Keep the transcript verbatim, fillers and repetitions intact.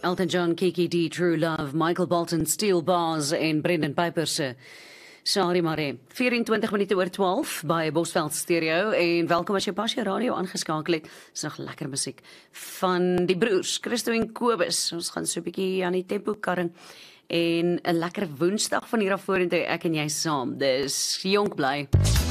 Elton John, Kiki D, True Love, Michael Bolton, Steel Bars en Brendan Piper se Shari Mare. vyf-en-twintig minute oor twaalf by Bosveld Stereo en welkom as jy pas jou radio aangeskakel het. Dis nog lekker musiek van die broers, Christo en Kobus. Ons gaan so 'n bietjie aan die tempo karring en 'n lekker Woensdag van hier af vorentoe ek en jy saam. Dis jonk bly.